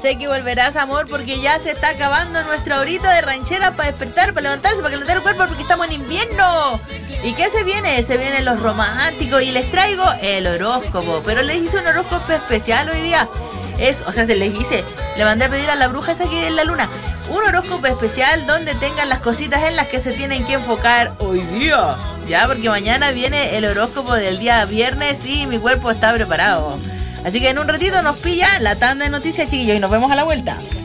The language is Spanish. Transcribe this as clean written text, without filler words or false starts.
Sé que volverás, amor, porque ya se está acabando nuestra horita de ranchera para despertar, para levantarse, para calentar el cuerpo, porque estamos en invierno. ¿Y qué se viene? Se vienen los románticos y les traigo el horóscopo. Pero les hice un horóscopo especial hoy día. Le mandé a pedir a la bruja esa que es la luna un horóscopo especial donde tengan las cositas en las que se tienen que enfocar hoy día. Ya, porque mañana viene el horóscopo del día viernes y mi cuerpo está preparado. Así que en un ratito nos pilla la tanda de noticias, chiquillos, y nos vemos a la vuelta.